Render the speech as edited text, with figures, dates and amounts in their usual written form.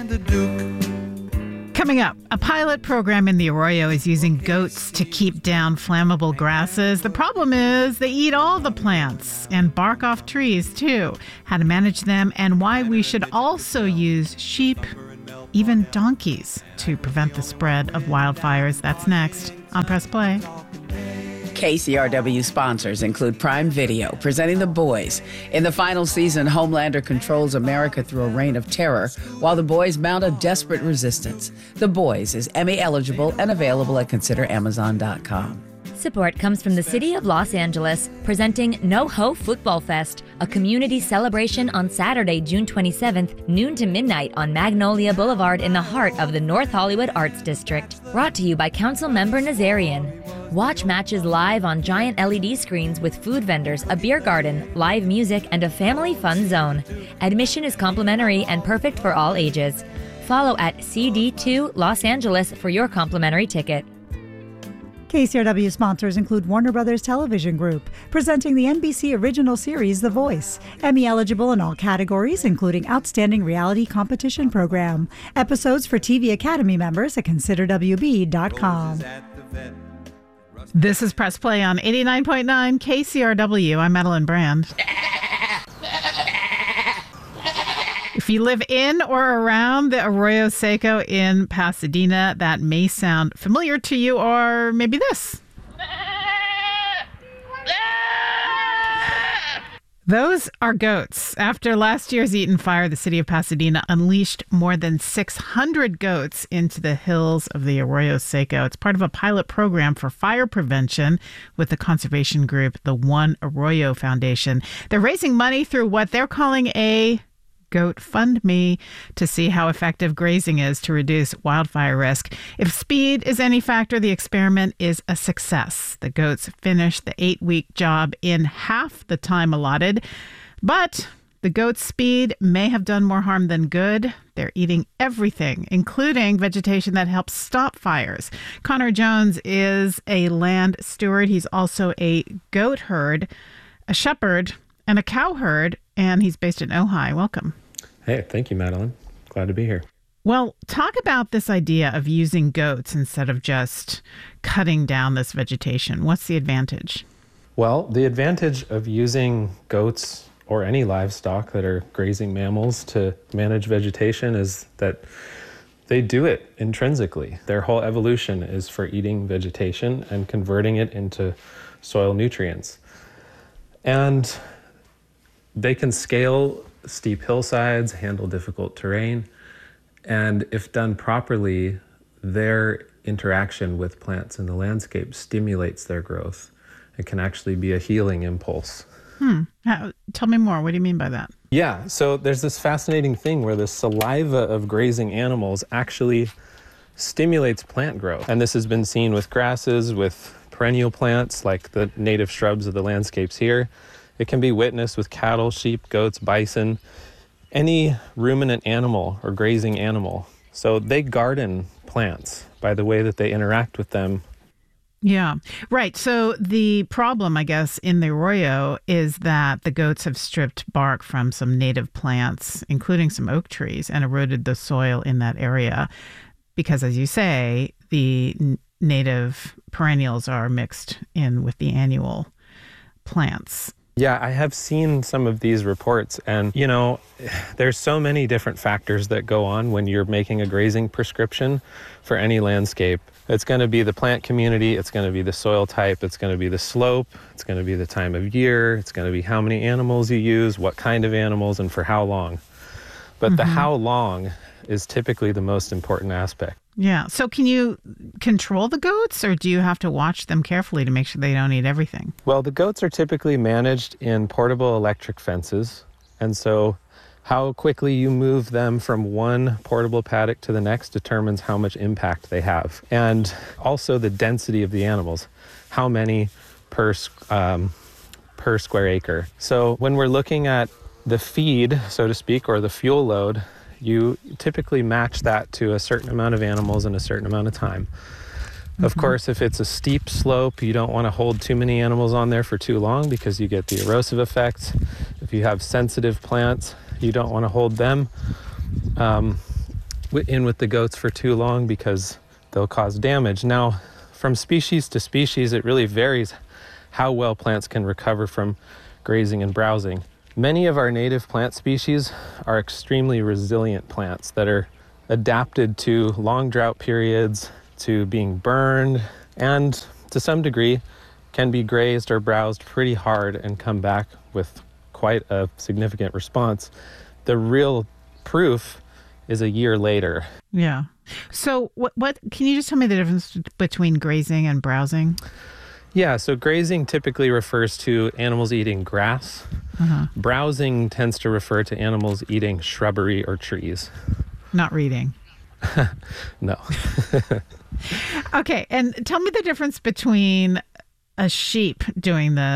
and a Duke. Coming up, a pilot program in the Arroyo is using goats to keep down flammable grasses. The problem is they eat all the plants and bark off trees, too. How to manage them and why we should also use sheep, even donkeys, to prevent the spread of wildfires. That's next on Press Play. KCRW sponsors include Prime Video, presenting The Boys. In the final season, Homelander controls America through a reign of terror, while the boys mount a desperate resistance. The Boys is Emmy eligible and available at consideramazon.com. Support comes from the City of Los Angeles, presenting NoHo Football Fest, a community celebration on Saturday, June 27th, noon to midnight on Magnolia Boulevard in the heart of the North Hollywood Arts District. Brought to you by Council Member Nazarian. Watch matches live on giant LED screens with food vendors, a beer garden, live music, and a family fun zone. Admission is complimentary and perfect for all ages. Follow at CD2 Los Angeles for your complimentary ticket. KCRW sponsors include Warner Brothers Television Group, presenting the NBC original series The Voice, Emmy eligible in all categories, including Outstanding Reality Competition Program. Episodes for TV Academy members at considerwb.com. This is Press Play on 89.9 KCRW. I'm Madeline Brand. If you live in or around the Arroyo Seco in Pasadena, that may sound familiar to you, or maybe this. Those are goats. After last year's Eaton fire, the city of Pasadena unleashed more than 600 goats into the hills of the Arroyo Seco. It's part of a pilot program for fire prevention with the conservation group, the One Arroyo Foundation. They're raising money through what they're calling a Goat Fund Me to see how effective grazing is to reduce wildfire risk. If speed is any factor, the experiment is a success. The goats finished the 8-week job in half the time allotted, but the goats' speed may have done more harm than good. They're eating everything, including vegetation that helps stop fires. Connor Jones is a land steward. He's also a goat herd, a shepherd, and a cow herd, and he's based in Ojai. Welcome. Hey, thank you, Madeline. Glad to be here. Well, talk about this idea of using goats instead of just cutting down this vegetation. What's the advantage? Well, the advantage of using goats or any livestock that are grazing mammals to manage vegetation is that they do it intrinsically. Their whole evolution is for eating vegetation and converting it into soil nutrients. And they can scale steep hillsides, handle difficult terrain, and if done properly, their interaction with plants in the landscape stimulates their growth. It can actually be a healing impulse. Tell me more. What do you mean by that? Yeah, so there's this fascinating thing where the saliva of grazing animals actually stimulates plant growth. And this has been seen with grasses, with perennial plants like the native shrubs of the landscapes here. It can be witnessed with cattle, sheep, goats, bison, any ruminant animal or grazing animal. So they garden plants by the way that they interact with them. Yeah, right. So the problem, I guess, in the Arroyo is that the goats have stripped bark from some native plants, including some oak trees, and eroded the soil in that area because, as you say, the native perennials are mixed in with the annual plants. Yeah, I have seen some of these reports, and there's so many different factors that go on when you're making a grazing prescription for any landscape. It's going to be the plant community, it's going to be the soil type, it's going to be the slope, it's going to be the time of year, it's going to be how many animals you use, what kind of animals, and for how long. But the how long is typically the most important aspect. Yeah. So can you control the goats, or do you have to watch them carefully to make sure they don't eat everything? Well, the goats are typically managed in portable electric fences. And so how quickly you move them from one portable paddock to the next determines how much impact they have. And also the density of the animals, how many per square acre. So when we're looking at the feed, so to speak, or the fuel load, you typically match that to a certain amount of animals in a certain amount of time. Of course, if it's a steep slope, you don't want to hold too many animals on there for too long because you get the erosive effects. If you have sensitive plants, you don't want to hold them. in with the goats for too long because they'll cause damage. Now, from species to species, it really varies how well plants can recover from grazing and browsing. Many of our native plant species are extremely resilient plants that are adapted to long drought periods, to being burned, and to some degree can be grazed or browsed pretty hard and come back with quite a significant response. The real proof is a year later. Yeah. So what can you just tell me the difference between grazing and browsing? Yeah, so grazing typically refers to animals eating grass. Browsing tends to refer to animals eating shrubbery or trees. Not reading. No. Okay, and tell me the difference between a sheep doing this